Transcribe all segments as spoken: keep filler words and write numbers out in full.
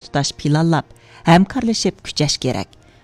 tutash planlab, hamkorlashib kuchash kerak.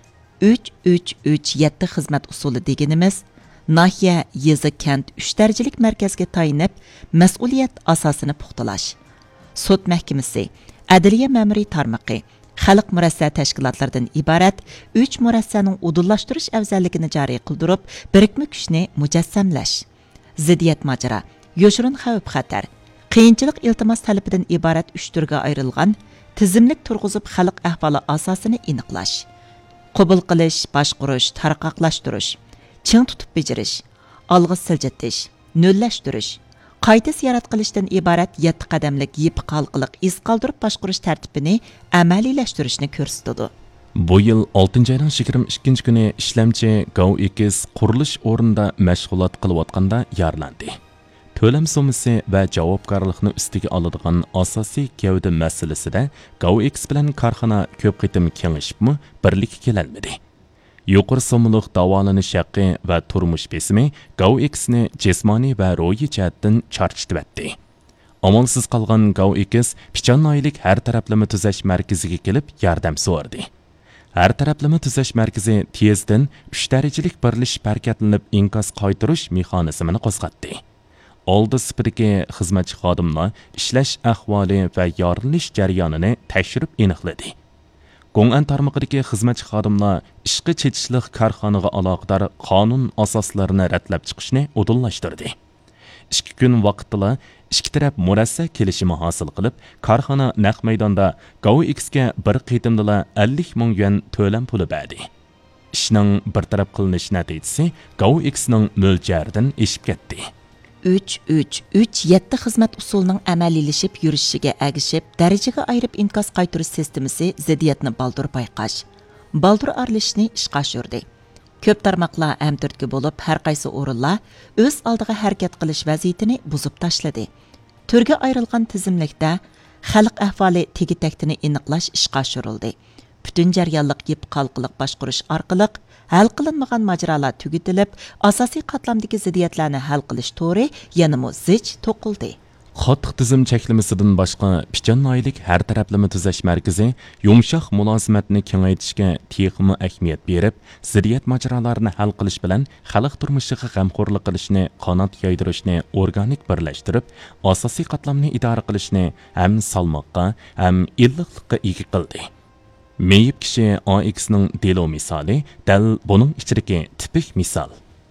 uch uch uch yetti xizmat usuli deganimiz nahiya, yezi, kent uch darajalik markazga tayinib, mas'uliyat asosini puxtalash. Sud mahkamasi, adliya ma'muriy tarmoqi, xalq murassa tashkilotlardan iborat uch murassaning udullashtirish afzalligini joriy qildirib, birikma kuchni mujassamlash. Ziddiyat majra, yoshirin xavf xatar, qiyinchilik iltimos talabidan iborat uch turga ayrilgan tizimlik turg'izib xalq ahvoli asosini aniqlash. Qabul qilish, boshqarish, tarqoqlashtirish, ching tutib bejirish, olg'a siljitish, nollashtirish, qayta ziyorat qilishdan iborat yetti qadamlik yip qalqiliq iz qoldirib boshqarish tartibini amaliylashtirishni ko'rsatadi. Bu yil oltinchi oyning yigirma ikkinchi kuni ishlamchi GovX qurilish o'rnida mashg'ulot qilayotganda yaralandi. To'lam summasi va javobgarlikni ustiga oladigan asosiy gavda masalasida GovX bilan korxona ko'p qitim kengashibmi birlikka kelolmadi. Yuqori so'mliq davolanish haqqi va turmush besimi GovXni jismoniy va ro'yi jihatdan charchitibdi. Amalsiz qolgan GovX Pichonnoylik har taraflama tuzash markaziga kelib yordam so'radi. Har taraflama tuzash markazi tezdan uch darajalik birlish harakatlanib inkos qaytarish mexanizmini qo'zg'atdi. Oldi sipidagi xizmatchi xodimlar ishlash ahvoli va yorilish jarayonini tekshirib aniqladi. Gong'an tarmoqidagi xizmatchi xodimlar ishqi chetishliq korxonaga aloqador qonun asoslarini ratlab chiqishni udulashtirdi. ikki kun vaqtida ikki taraf murassa kelishimi hosil qilib, korxona naq maydonda GovXga bir qitimda ellik ming yuan to'lam puli berdi. Ishning bir taraf qilinish natijasi GovXning mo'ljaridan eshib ketdi. uch uch uch yetti xizmat usulining amaliylashib yurishiga agishib, darajaga ayirib inkos qaytarish sistemasi ziddiyatni baldur payqash, baldur aralashishni ishga oshirdi. Ko'p tarmoqlar hamturtki bo'lib, har qaysi o'rinlar o'z oldiga harakat qilish vaziyatini buzib tashladi. Turga ayrilgan tizimlikda xalq ahvoli tegi-taktini aniqlash ishga oshirildi. Butun jarayonliq yip qalqiliq boshqarish orqali hal qilinmagan majralar tugatilib, asosiy qatlamdagi ziddiyatlarni hal qilish to'ri yanada zich to'qildi. Qattiq tizim cheklamasidan boshqa Pichonnoylik har taraflama tuzash markazi yumshoq mulozimatni kengaytirishga texmi ahamiyat berib, ziddiyat majralarini hal qilish bilan xalq turmushiga g'amxo'rlik qilishni, qanot yoydirishni organik birlashtirib, asosiy qatlamni idora qilishni ham salmoqqa, ham illiqlikqa ega qildi. Meyib kishi A X'ning delo misoli dal buning ichidagi tipik misol.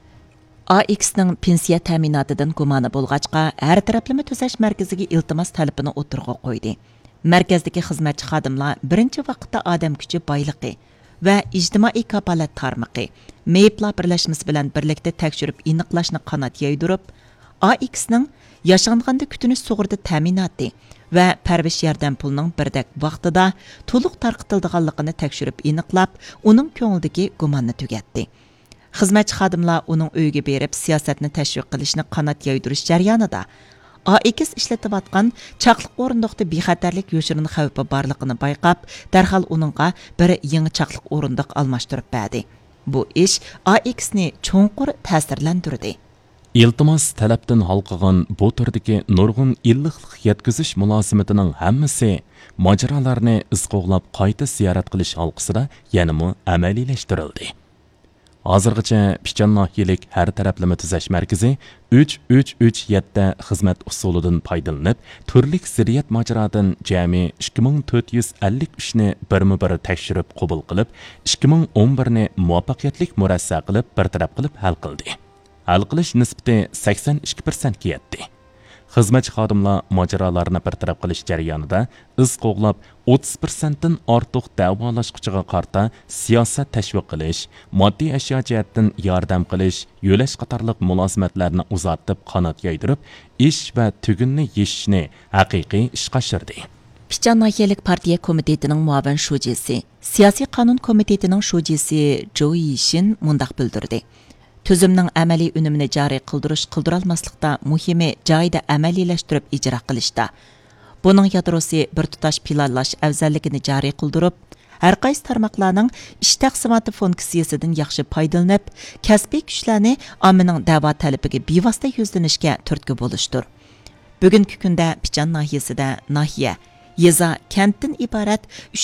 A X'ning pensiya ta'minotidan gumoni bo'lg'achqa, har taraflama tuzash markaziga iltimos talabini o'tirg'a qo'ydi. Markazdagi xizmatchi xodimlar birinchi vaqtda odam kuchi boyligi va ijtimoiy kapolat tarmoqi Meyiblar birlashmasi bilan birlikda tekshirib aniqlashni qanot yoydirib, A X'ning yashanganda kutinish sug'urta ta'minoti va parvish yordam pulining birdak vaqtida to'liq tarqitilganligini tekshirib aniqlab, uning ko'nglidagi gumonni tugatdi. Xizmatchi xodimlar uning uyiga berib siyosatni tashviq qilishni qanot yoydirish jarayonida A X ishlatilayotgan chaqliq o'rindiqda bexatarlik yoshirin xavfi borligini bayqab, darhol uningga bir yangi chaqliq o'rindiq almashtirib berdi. Bu ish A X'ni cho'nqur ta'sirlantirdi. Iltimos talabdan halqagan bu turdagi nurg'un illiqlik yetkazish mulozimatining hammasi majralarni izqo'g'lab qayta ziyorat qilish halqasida yanada amaliylashtirildi. Hozirgacha Pichonnoylik har taraflama tuzash markazi uch uch uch yetti xizmat usulidan foydalanib, turli ziddiyat majradan jami ikki ming to'rt yuz ellik uch ni birma-bir tekshirib qabul qilib, ikki ming o'n bir ni muvaffaqiyatli murassa qilib, bartaraf qilib hal qildi. Hal qilish nisbati sakson ikki persent ga yetdi. Xizmatchi xodimlar majralarni bartaraf qilish jarayonida iz qo'g'lab o'ttiz persent dan ortiq davolashquchiga qarta siyosat tashviq qilish, moddiy ashyo jihatdan yordam qilish, yo'lash qatorliq mulozimatlarni uzatib qanot yoydirib, ish va tugunni yeshishni haqiqiy ishga oshirdi. Pichonnoylik partiya komitetining muavin shujisi, siyosiy qonun komitetining shujisi Jo Yishin mundaq bildirdi. Tüzümning amaliy unumini joriy qildirish qildirolmaslikda muhimi joyida amaliylashtirib ijro qilishda. Buning yadrosi bir tutash planlash afzalligini joriy qildirib, har qaysi tarmoqlarning ish taqsimoti funksiyasidan yaxshi foydalanib, kasbiy kuchlarni ommaning da'vo talabiga bevosita yuzlanishga turtki bo'lishdir. Bugungi kunda Pichan nahiyasida nahiya, yeza, kentdan iborat